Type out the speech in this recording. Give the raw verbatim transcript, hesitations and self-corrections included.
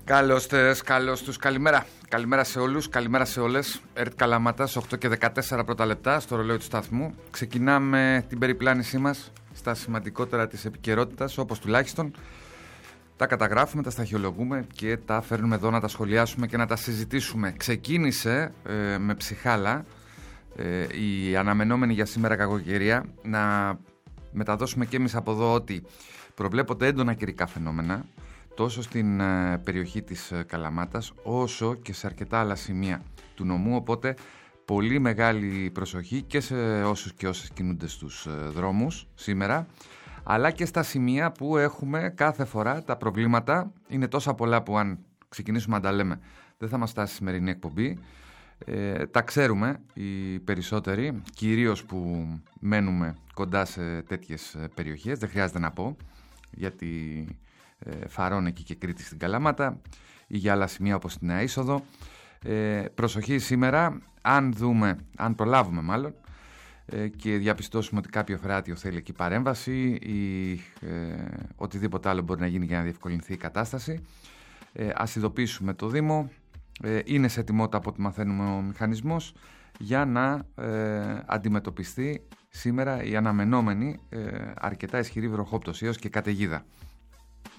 Καλώς τες, καλώς τους, καλημέρα. Καλημέρα σε όλους, καλημέρα σε όλες. Ερτ Καλαμάτας, οκτώ και δεκατέσσερα πρώτα λεπτά στο ρολόι του σταθμού. Ξεκινάμε την περιπλάνησή μας στα σημαντικότερα της επικαιρότητας, όπως τουλάχιστον τα καταγράφουμε, τα σταχυολογούμε και τα φέρνουμε εδώ να τα σχολιάσουμε και να τα συζητήσουμε. Ξεκίνησε ε, με ψυχάλα ε, η αναμενόμενη για σήμερα κακοκαιρία. Να μεταδώσουμε και εμείς από εδώ ότι προβλέπονται έντονα καιρικά φαινόμενα, τόσο στην ε, περιοχή της ε, Καλαμάτας, όσο και σε αρκετά άλλα σημεία του νομού, οπότε πολύ μεγάλη προσοχή και σε όσους και όσες κινούνται στους ε, δρόμους σήμερα, αλλά και στα σημεία που έχουμε κάθε φορά τα προβλήματα. Είναι τόσα πολλά που αν ξεκινήσουμε να τα λέμε δεν θα μας φτάσει η σημερινή εκπομπή. Ε, τα ξέρουμε οι περισσότεροι, κυρίως που μένουμε κοντά σε τέτοιες περιοχές, δεν χρειάζεται να πω, γιατί ε, Φαρών εκεί και Κρήτη στην Καλαμάτα ή για άλλα σημεία όπως την Αΐσοδο. Ε, προσοχή σήμερα, αν δούμε, αν προλάβουμε μάλλον, ε, και διαπιστώσουμε ότι κάποιο φράτιο θέλει εκεί παρέμβαση ή ε, οτιδήποτε άλλο μπορεί να γίνει για να διευκολυνθεί η κατάσταση, ε, ας ειδοποιήσουμε το Δήμο. Ε, είναι σε ετοιμότητα από ό,τι μαθαίνουμε ο μηχανισμός για να ε, αντιμετωπιστεί σήμερα η αναμενόμενη ε, αρκετά ισχυρή βροχόπτωση έως και καταιγίδα.